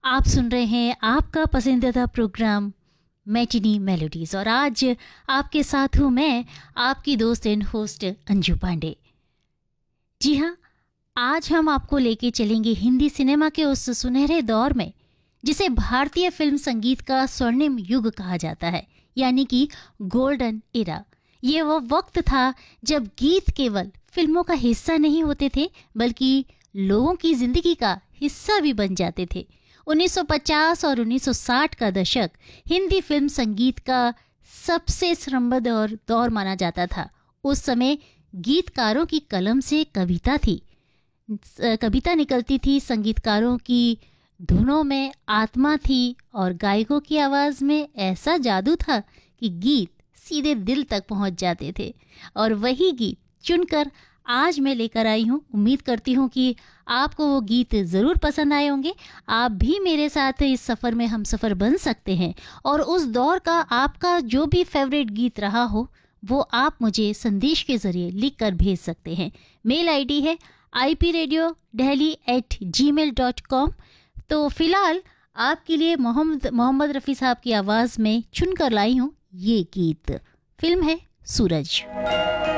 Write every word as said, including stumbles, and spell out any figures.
आप सुन रहे हैं आपका पसंदीदा प्रोग्राम मैटिनी मेलोडीज और आज आपके साथ हूँ मैं, आपकी दोस्त एंड होस्ट अंजू पांडे। जी हाँ, आज हम आपको लेके चलेंगे हिंदी सिनेमा के उस सुनहरे दौर में जिसे भारतीय फिल्म संगीत का स्वर्णिम युग कहा जाता है, यानी कि गोल्डन इरा। ये वो वक्त था जब गीत केवल फिल्मों का हिस्सा नहीं होते थे बल्कि लोगों की जिंदगी का हिस्सा भी बन जाते थे। उन्नीस सौ पचास और उन्नीस सौ साठ का दशक हिंदी फिल्म संगीत का सबसे श्रमबद्ध और दौर माना जाता था। उस समय गीतकारों की कलम से कविता थी, कविता निकलती थी, संगीतकारों की धुनों में आत्मा थी और गायकों की आवाज़ में ऐसा जादू था कि गीत सीधे दिल तक पहुंच जाते थे। और वही गीत चुनकर आज मैं लेकर आई हूँ। उम्मीद करती हूँ कि आपको वो गीत ज़रूर पसंद आए होंगे। आप भी मेरे साथ इस सफ़र में हम सफ़र बन सकते हैं और उस दौर का आपका जो भी फेवरेट गीत रहा हो वो आप मुझे संदेश के ज़रिए लिख कर भेज सकते हैं। मेल आईडी है I P radio daily eight ji mail dot com. तो फिलहाल आपके लिए मोहम्मद मोहम्मद रफ़ी साहब की आवाज़ में चुनकर लाई हूँ ये गीत। फिल्म है सूरज।